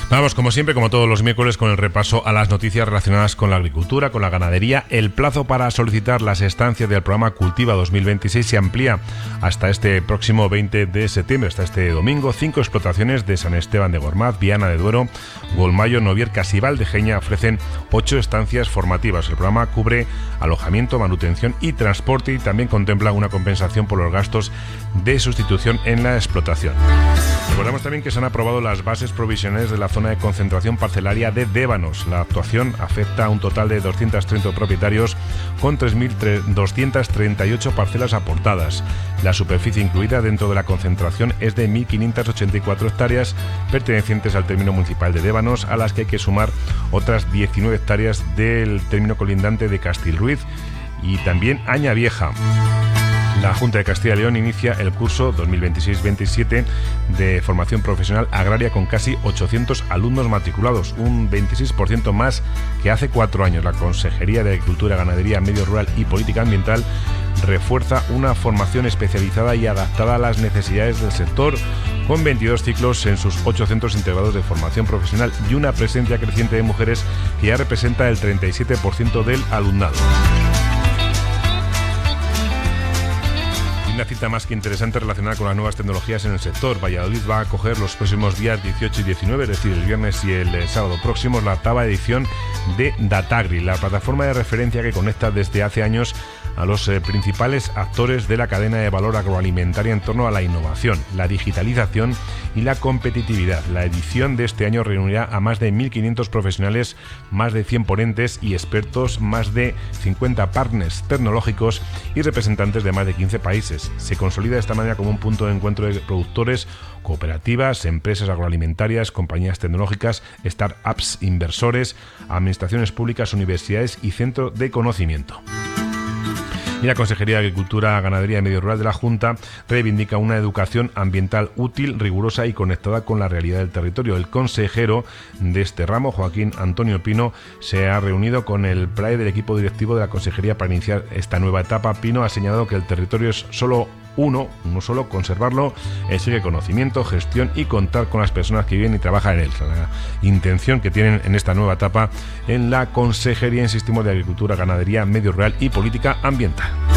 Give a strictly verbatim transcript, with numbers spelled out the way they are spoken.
Vamos, como siempre, como todos los miércoles, con el repaso a las noticias relacionadas con la agricultura, con la ganadería. El plazo para solicitar las estancias del programa Cultiva dos mil veintiséis se amplía hasta este próximo veinte de septiembre, hasta este domingo. Cinco explotaciones de San Esteban de Gormaz, Viana de Duero, Golmayo, Noviercas y Valdejeña ofrecen ocho estancias formativas. El programa cubre alojamiento, manutención y transporte y también contempla una compensación por los gastos de sustitución en la explotación. Recordamos también que se han aprobado las bases provisionales de la zona de concentración parcelaria de Débanos. La actuación afecta a un total de doscientos treinta propietarios con tres mil doscientas treinta y ocho parcelas aportadas. La superficie incluida dentro de la concentración es de mil quinientas ochenta y cuatro hectáreas pertenecientes al término municipal de Débanos, a las que hay que sumar otras diecinueve hectáreas del término colindante de Castilruiz y también Añavieja. La Junta de Castilla y León inicia el curso dos mil veintiséis veintisiete de formación profesional agraria con casi ochocientos alumnos matriculados, un veintiséis por ciento más que hace cuatro años. La Consejería de Agricultura, Ganadería, Medio Rural y Política Ambiental refuerza una formación especializada y adaptada a las necesidades del sector, con veintidós ciclos en sus ocho centros integrados de formación profesional y una presencia creciente de mujeres que ya representa el treinta y siete por ciento del alumnado. Una cita más que interesante relacionada con las nuevas tecnologías en el sector. Valladolid va a acoger los próximos días dieciocho y diecinueve, es decir, el viernes y el sábado próximos, la octava edición de Datagri, la plataforma de referencia que conecta desde hace años a los eh, principales actores de la cadena de valor agroalimentaria en torno a la innovación, la digitalización y la competitividad. La edición de este año reunirá a más de mil quinientos profesionales, más de cien ponentes y expertos, más de cincuenta partners tecnológicos y representantes de más de quince países. Se consolida de esta manera como un punto de encuentro de productores, cooperativas, empresas agroalimentarias, compañías tecnológicas, startups, inversores, administraciones públicas, universidades y centros de conocimiento. Y la Consejería de Agricultura, Ganadería y Medio Rural de la Junta reivindica una educación ambiental útil, rigurosa y conectada con la realidad del territorio. El consejero de este ramo, Joaquín Antonio Pino, se ha reunido con el P R A E del equipo directivo de la Consejería para iniciar esta nueva etapa. Pino ha señalado que el territorio es solo uno, uno solo, conservarlo exige conocimiento, gestión y contar con las personas que viven y trabajan en él. La intención que tienen en esta nueva etapa en la Consejería, insistimos, de Agricultura, Ganadería, Medio Rural y Política Ambiental.